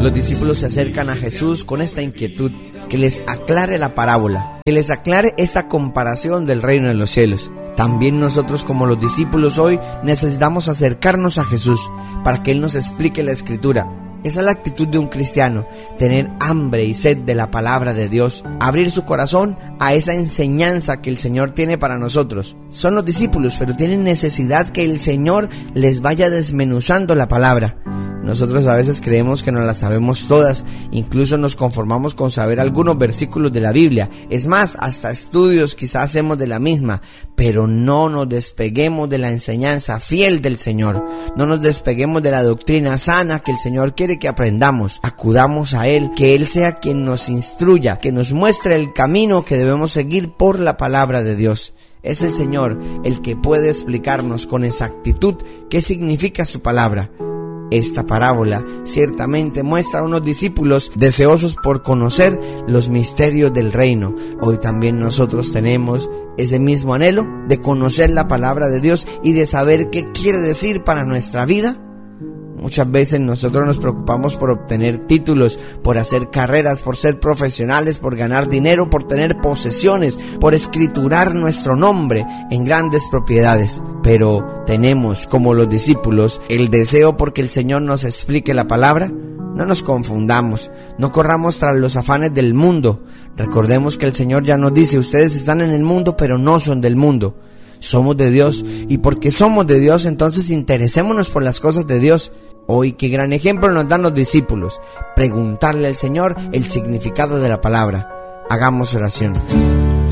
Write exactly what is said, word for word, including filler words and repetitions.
Los discípulos se acercan a Jesús con esta inquietud, que les aclare la parábola, que les aclare esta comparación del reino de los cielos. También nosotros, como los discípulos hoy, necesitamos acercarnos a Jesús para que Él nos explique la Escritura. Esa es la actitud de un cristiano, tener hambre y sed de la palabra de Dios, abrir su corazón a esa enseñanza que el Señor tiene para nosotros. Son los discípulos, pero tienen necesidad que el Señor les vaya desmenuzando la palabra. Nosotros a veces creemos que nos las sabemos todas, incluso nos conformamos con saber algunos versículos de la Biblia. Es más, hasta estudios quizás hacemos de la misma, pero no nos despeguemos de la enseñanza fiel del Señor. No nos despeguemos de la doctrina sana que el Señor quiere que aprendamos. Acudamos a Él, que Él sea quien nos instruya, que nos muestre el camino que debemos seguir por la palabra de Dios. Es el Señor el que puede explicarnos con exactitud qué significa su palabra. Esta parábola ciertamente muestra a unos discípulos deseosos por conocer los misterios del reino. Hoy también nosotros tenemos ese mismo anhelo de conocer la palabra de Dios y de saber qué quiere decir para nuestra vida. Muchas veces nosotros nos preocupamos por obtener títulos, por hacer carreras, por ser profesionales, por ganar dinero, por tener posesiones, por escriturar nuestro nombre en grandes propiedades. Pero tenemos, como los discípulos, el deseo porque el Señor nos explique la palabra. No nos confundamos, no corramos tras los afanes del mundo. Recordemos que el Señor ya nos dice: ustedes están en el mundo, pero no son del mundo. Somos de Dios, y porque somos de Dios, entonces interesémonos por las cosas de Dios. Hoy, qué gran ejemplo nos dan los discípulos: preguntarle al Señor el significado de la palabra. Hagamos oración.